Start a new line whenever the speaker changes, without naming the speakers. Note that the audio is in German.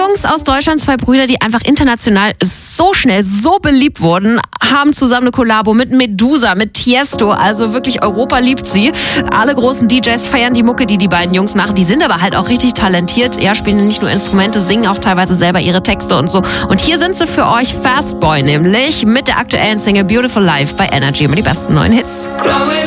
Jungs aus Deutschland, 2 Brüder, die einfach international so schnell, so beliebt wurden, haben zusammen eine Kollabo mit Medusa, mit Tiesto. Also wirklich, Europa liebt sie. Alle großen DJs feiern die Mucke, die beiden Jungs machen. Die sind aber halt auch richtig talentiert. Ja, spielen nicht nur Instrumente, singen auch teilweise selber ihre Texte und so. Und hier sind sie für euch, Fastboy nämlich, mit der aktuellen Single Beautiful Life bei Energy. Immer die besten neuen Hits.